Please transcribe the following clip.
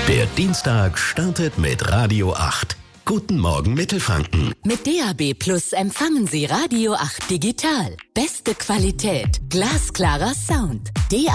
Der Dienstag startet mit Radio 8. Guten Morgen Mittelfranken. Mit DAB+ empfangen Sie Radio 8 digital. Beste Qualität, glasklarer Sound.